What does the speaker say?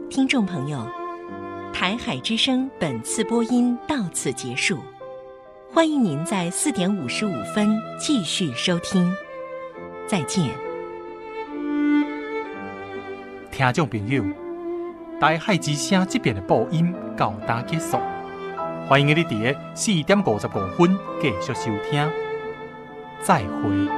听众朋友，台海之声本次播音到此结束，欢迎您在4点55分继续收听，再见。 听众朋友，台海之声这边的播音到达结束，欢迎你伫4点55分继续收听，再会。